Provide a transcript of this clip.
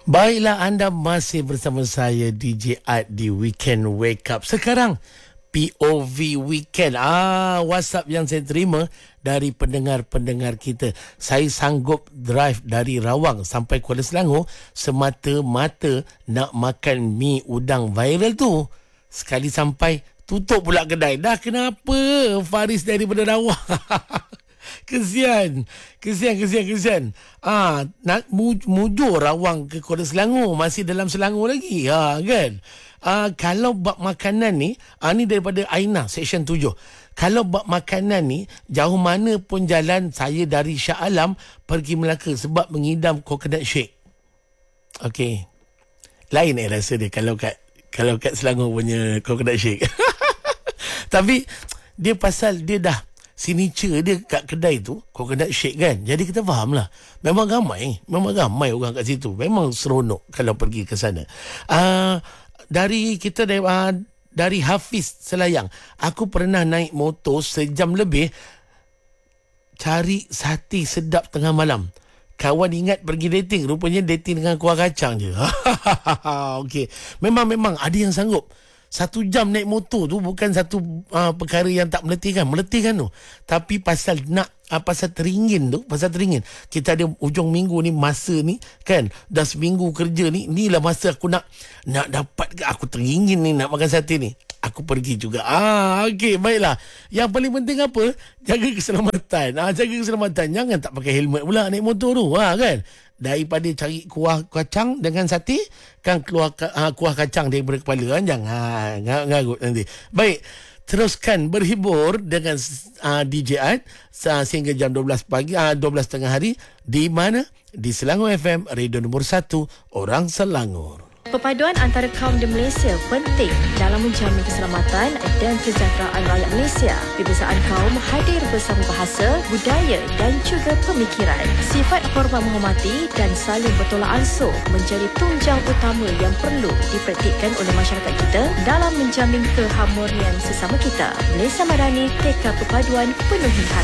Baiklah, anda masih bersama saya DJ Art di Weekend Wake Up. Sekarang POV Weekend. WhatsApp yang saya terima dari pendengar-pendengar kita. Saya sanggup drive dari Rawang sampai Kuala Selangor semata-mata nak makan mi udang viral tu. Sekali sampai tutup pula kedai. Dah kenapa Faris daripada Rawang? Kesian. Nak mujur Rawang ke Kuala Selangor, masih dalam Selangor lagi. Kan? Kalau bab makanan ni, ni daripada Aina, Seksyen 7. Kalau bab makanan ni, jauh mana pun jalan saya dari Shah Alam pergi Melaka sebab mengidam coconut shake. Okey. Lain rasa dia kalau kat Selangor punya coconut shake. Tapi dia pasal dia dah signature dia kat kedai tu coconut shake kan. Jadi kita faham lah. Memang ramai orang kat situ. Memang seronok kalau pergi ke sana. Dari Hafiz Selayang. Aku pernah naik motor sejam lebih cari sate sedap tengah malam. Kawan ingat pergi dating, rupanya dating dengan kuah kacang je. Okey. Memang ada yang sanggup. 1 jam naik motor tu bukan satu perkara yang tak meletihkan tu. Tapi pasal teringin. Kita ada ujung minggu ni, masa ni kan, dah seminggu kerja ni, inilah masa aku nak dapat, aku teringin ni nak makan sate ni. Aku pergi juga. Okey, baiklah. Yang paling penting apa? Jaga keselamatan. Jangan tak pakai helmet pula naik motor tu. Kan? Daripada cari kuah kacang dengan sate, kan keluar kuah kacang daripada kepala. Jangan ngarut nanti. Baik, teruskan berhibur dengan DJ Art sehingga jam 12 pagi, 12 tengah hari. Di mana? Di Selangor FM, radio nombor 1 orang Selangor. Perpaduan antara kaum di Malaysia penting dalam menjamin keselamatan dan kesejahteraan rakyat Malaysia. Perbezaan kaum hadir bersama bahasa, budaya dan juga pemikiran. Sifat hormat menghormati dan saling bertolak ansur menjadi tunjang utama yang perlu dipraktikkan oleh masyarakat kita dalam menjamin keharmonian sesama kita. Malaysia Madani, teka perpaduan penuhi harapan.